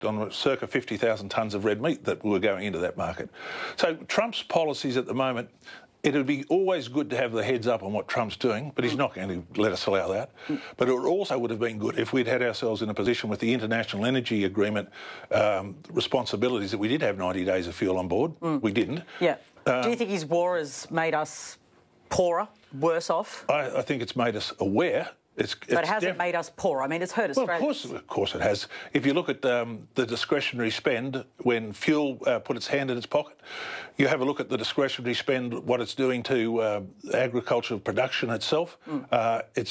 on circa 50,000 tonnes of red meat that were going into that market. So Trump's policies at the moment, it would be always good to have the heads up on what Trump's doing, but he's not going to let us allow that. But it also would have been good if we'd had ourselves in a position with the International Energy Agreement responsibilities that we did have 90 days of fuel on board. We didn't. Yeah. Do you think his war has made us poorer, worse off? I think it's made us aware. But it hasn't made us poor. I mean, it's hurt Australians. Well, of course it has. If you look at the discretionary spend when fuel put its hand in its pocket, you have a look at the discretionary spend, what it's doing to agricultural production itself. It's